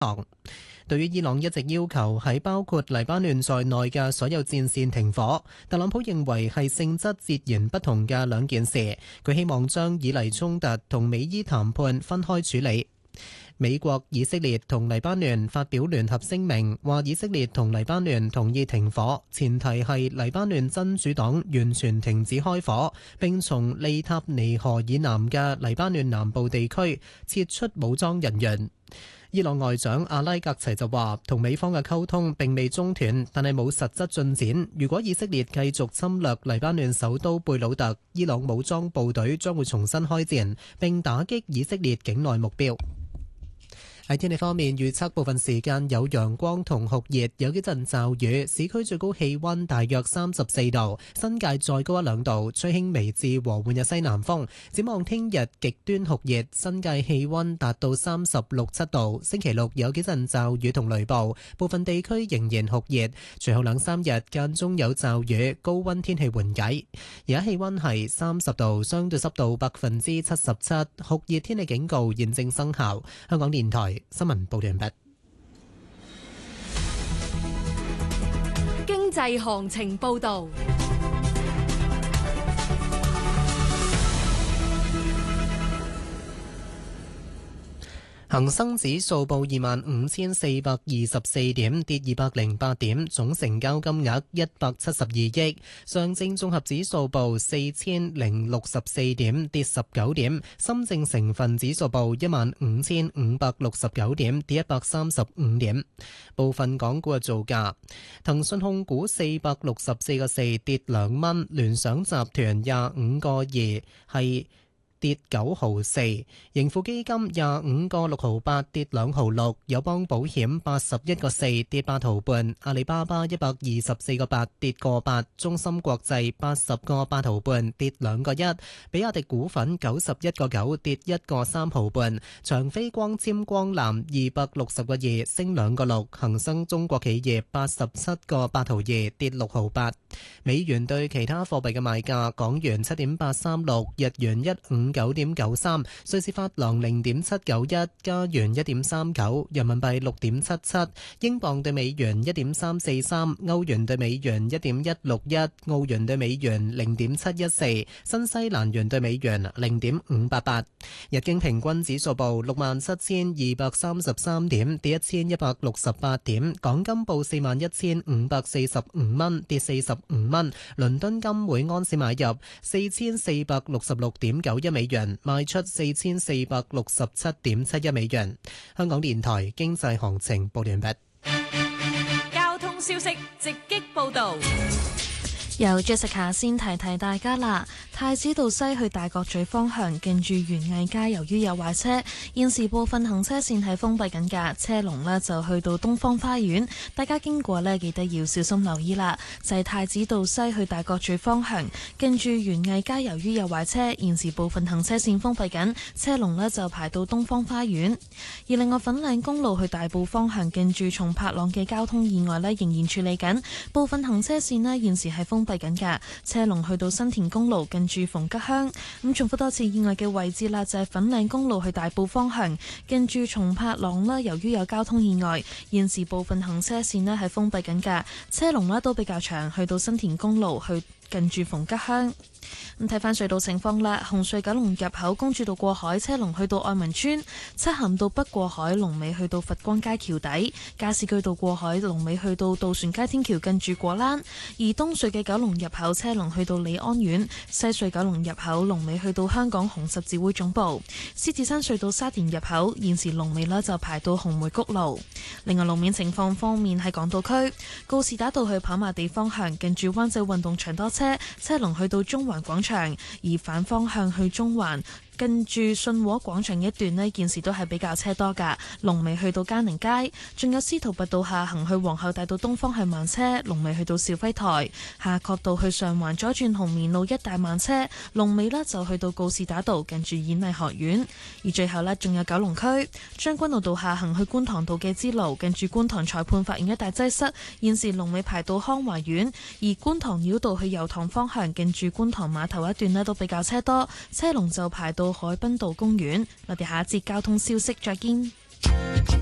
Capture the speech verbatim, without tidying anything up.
朗。對於伊朗一直要求喺包括黎巴嫩在內嘅所有戰線停火，特朗普認為係性質截然不同嘅兩件事。佢希望將以黎衝突同美伊談判分開處理。美國、以色列同黎巴嫩發表聯合聲明，話以色列同黎巴嫩同意停火，前提係黎巴嫩真主黨完全停止開火，並從利塔尼河以南嘅黎巴嫩南部地區撤出武裝人員。伊朗外長阿拉格齊就話，同美方嘅溝通並未中斷，但係冇實質進展。如果以色列繼續侵略黎巴嫩首都貝魯特，伊朗武裝部隊將會重新開戰，並打擊以色列境內目標。喺天氣方面，預測部分時間有陽光同酷熱，有幾陣驟雨。市區最高氣溫大約三十四度，新界再高一兩度，吹輕微至和緩嘅西南風。展望聽日極端酷熱，新界氣溫達到三十六七度。星期六有幾陣驟雨同雷暴，部分地區仍然酷熱。隨後兩三日間中有驟雨，高溫天氣緩解。而家氣溫係三十度，相對濕度百分之七十七，酷熱天氣警告現正生效。香港電台新聞報道完畢。 經濟行情報道。 恒生指數報二萬五千四百二十四點，跌二百零八點，總成交金額一百七十二億。上證綜合指數報四千零六十四點，跌十九點。深證成分指數報一萬五千五百六十九點，跌一百三十五點。部分港股嘅造價：騰訊控股四百六十四個四跌兩蚊，聯想集團廿五個二係跌九毫四，盈富基金廿五個六毫八跌兩毫六，友邦保險八十一個四跌八毫半，阿里巴巴一百二十四個八跌個八，中芯國際八十個八毫半跌兩個一，比亞迪股份九十一個九跌一個三毫半，長飛光纖光纜二百六十個二升兩個六，恒生中國企業八十七個八毫二跌六毫八。美元對其他貨幣嘅賣價：港元七點八三六，日元一五九點九三，瑞士法郎零點七九一，加元一點三九，人民幣六點七七，英鎊對美元一點三四三，歐元對美元一點一六一，澳元對美元零點七一四，新西蘭元對美元零點五八八。日經平均指數報六萬七千二百三十三點，跌一千一百六十八點。港金報四萬一千五百四十五蚊，跌四十五蚊。倫敦金每安士買入四千四百六十六點九一美元，賣出四千四百六十七點七一美元。香港電台經濟行情報完畢。 交通消息直擊報道。 由 Jessica 先提提大家啦，太子道西去大角咀方向近住園藝街，由於有壞車，現時部分行車線係封閉緊㗎，車龍呢就去到東方花園，大家經過呢記得要小心留意啦。就係、是、太子道西去大角咀方向近住園藝街，由於有壞車，現時部分行車線封閉緊，車龍呢就排到東方花園。而另外粉嶺公路去大埔方向近住松柏塱嘅交通意外呢仍然處理緊，部分行車線呢現時係封閉緊㗎，車龍去到新田公路近住逢吉鄉。咁重複多次意外嘅位置啦，就係粉嶺公路去大埔方向近住松柏塱啦，由於有交通意外，現時部分行車線呢係封閉緊㗎，車龍呢都比較長，去到新田公路去近住逢吉鄉。咁睇翻隧道情況啦，紅隧九龍入口公主道過海車龍去到愛民村，漆咸道北過海龍尾去到佛光街橋底，加士居道過海龍尾去到渡船街天橋近住果欄，而東隧嘅九龍入口車龍去到李安苑，西隧九龍入口龍尾去到香港紅十字會總部，獅子山隧道沙田入口現時龍尾呢就排到紅梅谷路。另外路面情況方面喺港島區告士打道去跑馬地方向近住灣仔運動場多車，車龍去到中環廣場，而反方向去中環近住信和廣場一段呢件事都係比較車多㗎，龍尾去到嘉寧街，仲有司徒拔道下行去皇后大道東方向慢車，龍尾去到肇輝台，夏慤道去上環左轉紅棉路一帶慢車，龍尾呢就去到告士打道近住演藝學院，而最後呢，仲有九龍區將軍澳道下行去觀塘道嘅支路近住觀塘裁判法院一帶擠塞，現時龍尾排到康華苑，而觀塘繞道去油塘方向近住觀塘碼頭一段呢都比較車多，車龍就排到海濱道公園。我哋下一節交通消息再見。